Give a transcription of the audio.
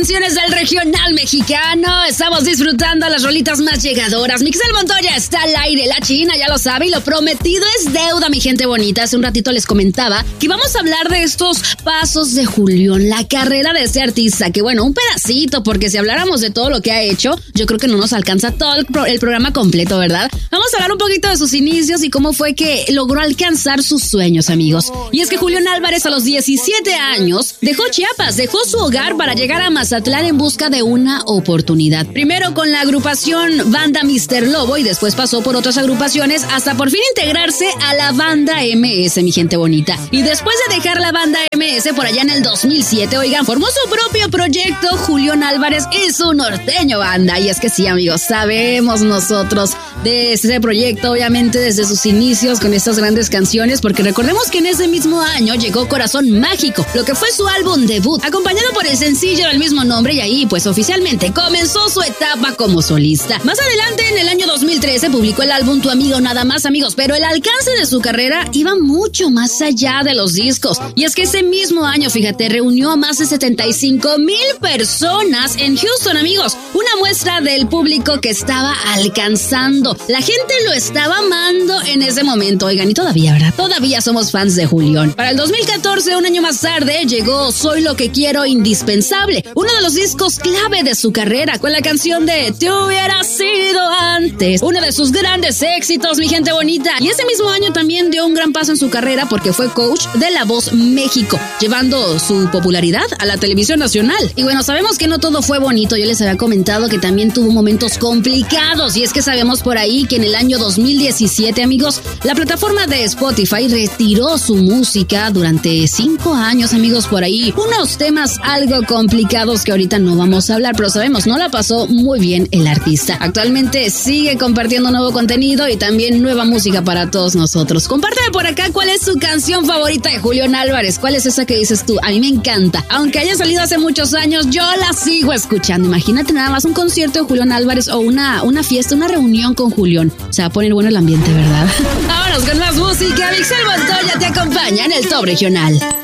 canciones del regional mexicano. Estamos disfrutando las rolitas más llegadoras. Mixel Montoya está al aire, la China ya lo sabe y lo prometido es deuda, mi gente bonita. Hace un ratito les comentaba que íbamos a hablar de estos pasos de Julián, la carrera de este artista, que bueno, un pedacito, porque si habláramos de todo lo que ha hecho, yo creo que no nos alcanza todo el programa completo, ¿verdad? Vamos a hablar un poquito de sus inicios y cómo fue que logró alcanzar sus sueños, amigos. Y es que Julián Álvarez a los 17 años dejó Chiapas, dejó su hogar para llegar a Mazatlán en busca de una oportunidad. Primero con la agrupación Banda Mr. Lobo y después pasó por otras agrupaciones hasta por fin integrarse a la Banda MS, mi gente bonita. Y después de dejar la Banda MS por allá en el 2007, oigan, formó su propio proyecto, Julián Álvarez y su norteño banda. Y es que sí, amigos, sabemos nosotros de ese proyecto, obviamente desde sus inicios con estas grandes canciones, porque recordemos que en ese mismo año llegó Corazón Mágico, lo que fue su álbum debut, acompañado por el sencillo del mismo nombre, y ahí pues oficialmente comenzó su etapa como solista. Más adelante, en el año 2013, publicó el álbum Tu Amigo Nada Más, amigos, pero el alcance de su carrera iba mucho más allá de los discos. Y es que ese mismo año, fíjate, reunió a más de 75,000 personas en Houston, amigos. Una muestra del público que estaba alcanzando. La gente lo estaba amando en ese momento, oigan, y todavía, ¿verdad? Todavía somos fans de Julián. Para el 2014, un año más tarde, llegó Soy Lo Que Quiero Indispensable, uno de los discos clave de su carrera, con la canción de Te Hubiera Sido Antes, uno de sus grandes éxitos, mi gente bonita. Y ese mismo año también dio un gran paso en su carrera porque fue coach de La Voz México, llevando su popularidad a la televisión nacional. Y bueno, sabemos que no todo fue bonito. Yo les había comentado que también tuvo momentos complicados, y es que sabemos por ahí que en el año 2017, amigos, la plataforma de Spotify retiró su música durante 5 años, amigos, por ahí. Unos temas algo complicados que ahorita no vamos a hablar, pero sabemos, no la pasó muy bien el artista. Actualmente sigue compartiendo nuevo contenido y también nueva música para todos nosotros. Compárteme por acá cuál es su canción favorita de Julián Álvarez. ¿Cuál es esa que dices tú? A mí me encanta. Aunque haya salido hace muchos años, yo la sigo escuchando. Imagínate nada más un concierto de Julián Álvarez o una fiesta, una reunión con Julián. Se va a poner bueno el ambiente, ¿verdad? Vámonos con más música. Mixel Montoya te acompaña en el Top Regional.